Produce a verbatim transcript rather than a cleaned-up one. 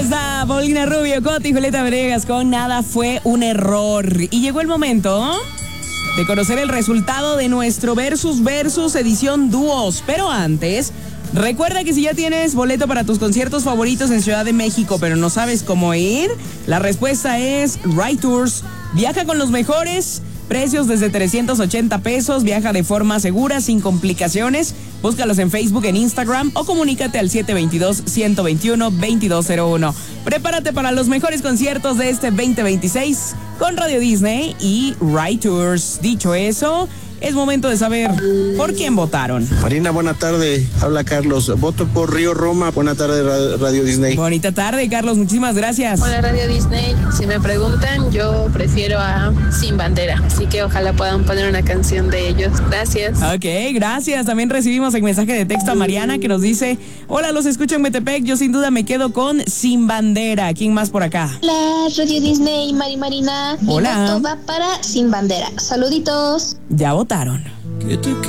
está Paulina Rubio, Coti y Julieta Venegas con Nada fue un error. Y llegó el momento de conocer el resultado de nuestro Versus Versus edición dúos. Pero antes, recuerda que si ya tienes boleto para tus conciertos favoritos en Ciudad de México, pero no sabes cómo ir, la respuesta es Ride Tours. Viaja con los mejores precios desde trescientos ochenta pesos, viaja de forma segura, sin complicaciones. Búscalos en Facebook, en Instagram o comunícate al siete dos dos, uno dos uno, dos dos cero uno. Prepárate para los mejores conciertos de este veinte veintiséis con Radio Disney y Ride Tours. Dicho eso, es momento de saber por quién votaron. Marina, buena tarde. Habla Carlos. Voto por Río Roma. Buena tarde, Radio Disney. Bonita tarde, Carlos. Muchísimas gracias. Hola, Radio Disney. Si me preguntan, yo prefiero a Sin Bandera. Así que ojalá puedan poner una canción de ellos. Gracias. Ok, gracias. También recibimos el mensaje de texto a Mariana que nos dice: hola, los escucho en Metepec. Yo sin duda me quedo con Sin Bandera. ¿Quién más por acá? Hola, Radio Disney, Mari Marina. Hola. Mi voto va para Sin Bandera. Saluditos. Ya votaron.